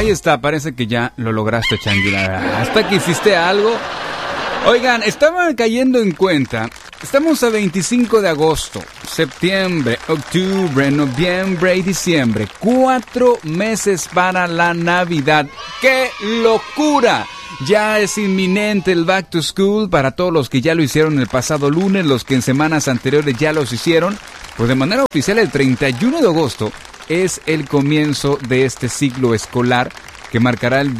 Ahí está, parece que ya lo lograste, Changuila. Hasta que hiciste algo. Oigan, estaba cayendo en cuenta. Estamos a 25 de agosto, septiembre, octubre, noviembre y diciembre. 4 meses para la Navidad. ¡Qué locura! Ya es inminente el Back to School para todos los que ya lo hicieron el pasado lunes, los que en semanas anteriores ya los hicieron. Pues de manera oficial el 31 de agosto es el comienzo de este ciclo escolar que marcará el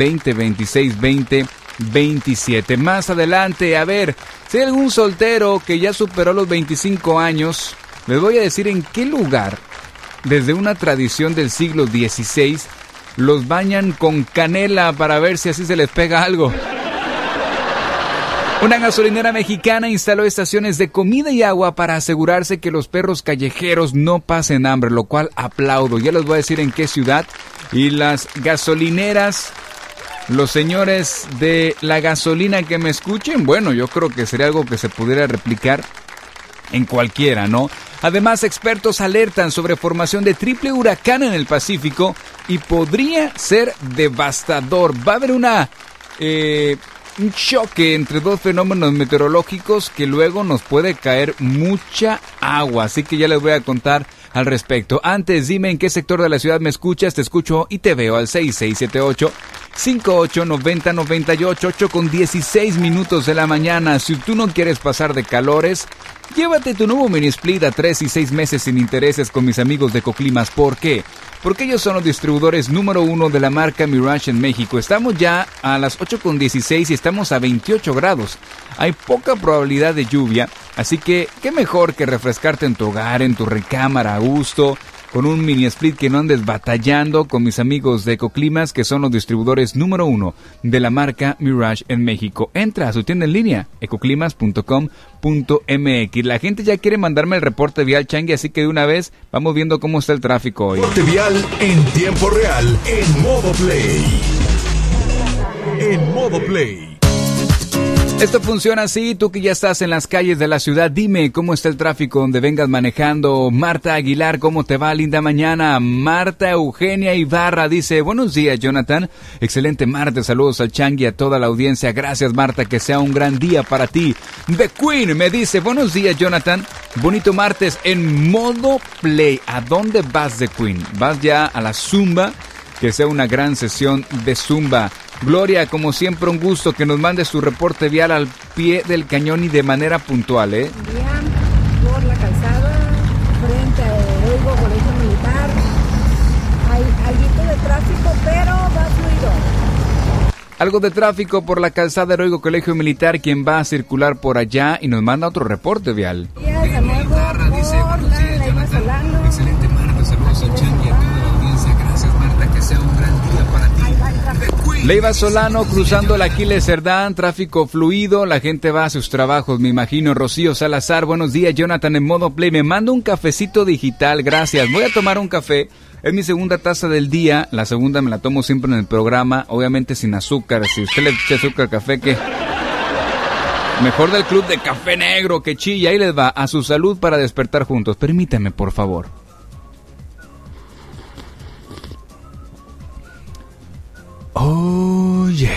2026-2027. Más adelante, a ver, si hay algún soltero que ya superó los 25 años, les voy a decir en qué lugar, desde una tradición del siglo XVI, los bañan con canela para ver si así se les pega algo. Una gasolinera mexicana instaló estaciones de comida y agua para asegurarse que los perros callejeros no pasen hambre, lo cual aplaudo. Ya les voy a decir en qué ciudad. Y las gasolineras, los señores de la gasolina que me escuchen, bueno, yo creo que sería algo que se pudiera replicar en cualquiera, ¿no? Además, expertos alertan sobre formación de triple huracán en el Pacífico y podría ser devastador. Va a haber un choque entre dos fenómenos meteorológicos que luego nos puede caer mucha agua, así que ya les voy a contar al respecto. Antes, dime en qué sector de la ciudad me escuchas, te escucho y te veo al 6678-589098, 8:16 minutos de la mañana. Si tú no quieres pasar de calores, llévate tu nuevo mini split a 3 y 6 meses sin intereses con mis amigos de Ecoclimas. ¿Por qué? Porque ellos son los distribuidores número 1 de la marca Mirage en México. Estamos ya a las 8:16 y estamos a 28 grados. Hay poca probabilidad de lluvia, así que qué mejor que refrescarte en tu hogar, en tu recámara a gusto, con un mini split que no andes batallando con mis amigos de Ecoclimas, que son los distribuidores número 1 de la marca Mirage en México. Entra a su tienda en línea, ecoclimas.com.mx. La gente ya quiere mandarme el reporte vial, Changi, así que de una vez vamos viendo cómo está el tráfico hoy. Reporte vial en tiempo real, en modo play. En modo play. Esto funciona así, tú que ya estás en las calles de la ciudad, dime cómo está el tráfico donde vengas manejando. Marta Aguilar, ¿cómo te va? Linda mañana. Marta Eugenia Ibarra dice, buenos días, Jonathan. Excelente martes, saludos al Changi, a toda la audiencia. Gracias, Marta, que sea un gran día para ti. The Queen me dice, buenos días, Jonathan. Bonito martes en modo play. ¿A dónde vas, The Queen? ¿Vas ya a la Zumba? Que sea una gran sesión de Zumba. Gloria, como siempre, un gusto que nos mandes tu reporte vial al pie del cañón y de manera puntual, ¿eh? Bien, por la calzada, frente a Oigo Colegio Militar. Hay algo de tráfico, pero va fluido. Algo de tráfico por la calzada de Oigo Colegio Militar, quien va a circular por allá y nos manda otro reporte vial. De nuevo por la Leiva Solano. Excelente martes, saludos al Changi, a toda la audiencia. Gracias, Marta, que sea un gran día para ti. Leiva Solano cruzando el Aquiles Cerdán, tráfico fluido, la gente va a sus trabajos, me imagino. Rocío Salazar, buenos días, Jonathan en modo play, me manda un cafecito digital, gracias. Voy a tomar un café, es mi segunda taza del día, la segunda me la tomo siempre en el programa, obviamente sin azúcar. Si usted le echa azúcar al café, ¿qué? Mejor del club de café negro que chilla, ahí les va, a su salud para despertar juntos. Permítame, por favor. Oh, yeah.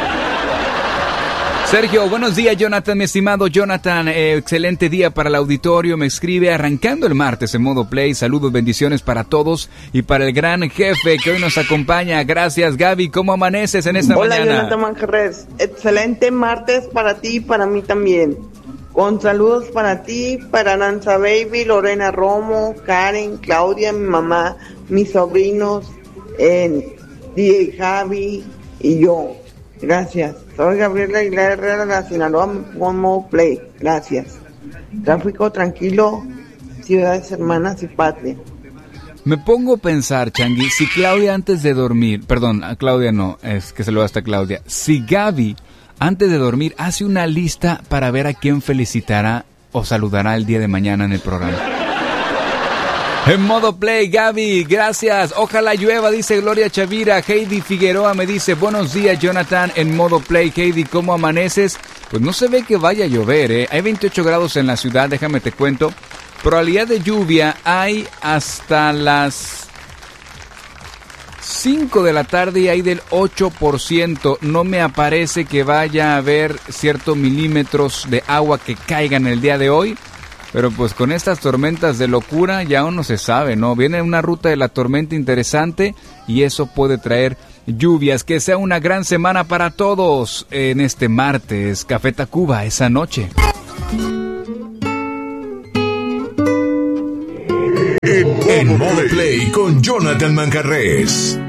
Sergio, buenos días, Jonathan, mi estimado Jonathan, excelente día para el auditorio, me escribe arrancando el martes en modo play, saludos, bendiciones para todos y para el gran jefe que hoy nos acompaña, gracias Gaby, ¿cómo amaneces en esta mañana? Hola, Jonathan Manjarres, excelente martes para ti y para mí también, con saludos para ti, para Nanza Baby, Lorena Romo, Karen, Claudia, mi mamá, mis sobrinos, DJ Javi y yo. Gracias. Soy Gabriela Aguilar Herrera de la Sinaloa Modo Play. Gracias. Tráfico tranquilo, ciudades hermanas y patria. Me pongo a pensar, Changi, si Claudia antes de dormir, perdón, a Claudia no, es que se lo da hasta Claudia, si Gaby antes de dormir hace una lista para ver a quién felicitará o saludará el día de mañana en el programa. En modo play, Gaby, gracias. Ojalá llueva, dice Gloria Chavira. Heidi Figueroa me dice, buenos días, Jonathan, en modo play. Heidi, ¿cómo amaneces? Pues no se ve que vaya a llover, ¿eh? Hay 28 grados en la ciudad, déjame te cuento. Probabilidad de lluvia hay hasta las 5 de la tarde y hay del 8%. No me aparece que vaya a haber ciertos milímetros de agua que caigan el día de hoy. Pero pues con estas tormentas de locura ya aún no se sabe, ¿no? Viene una ruta de la tormenta interesante y eso puede traer lluvias. Que sea una gran semana para todos en este martes. Café Tacuba esa noche. En Modo Play con Jonathan Manjarrés.